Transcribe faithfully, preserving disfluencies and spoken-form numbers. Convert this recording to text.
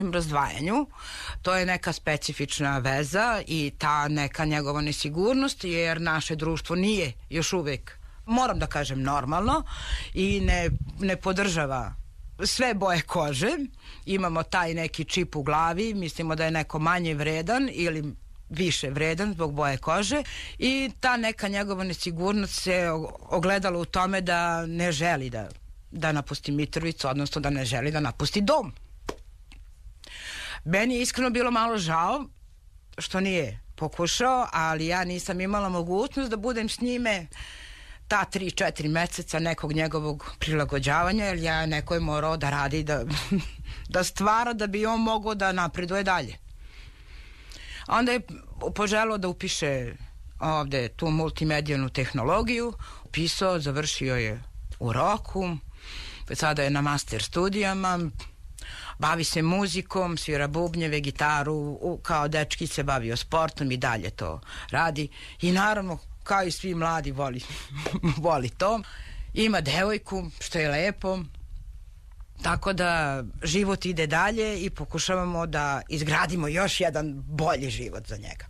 razdvajanju. To je neka specifična veza i ta neka njegova nesigurnost, jer naše društvo nije još uvek, moram da kažem, normalno i ne, ne podržava sve boje kože. Imamo taj neki čip u glavi, mislimo da je neko manje vredan ili više vredan zbog boje kože i ta neka njegova nesigurnost se ogledala u tome da ne želi da, da napusti Mitrovicu, odnosno da ne želi da napusti dom. Meni je iskreno bilo malo žao što nije pokušao, ali ja nisam imala mogućnost da budem s njime ta tri, četiri meseca nekog njegovog prilagođavanja, jer ja neko je morao da radi, da, da stvara da bi on mogao da napreduje dalje. Onda je poželao da upiše ovde tu multimedijalnu tehnologiju, upisao, završio je u roku, sada je na master studijama, bavi se muzikom, svira bubnjeve, gitaru, kao dečki se bavio sportom i dalje to radi i naravno kao i svi mladi voli, voli to. Ima devojku, što je lepo, tako da život ide dalje i pokušavamo da izgradimo još jedan bolji život za njega.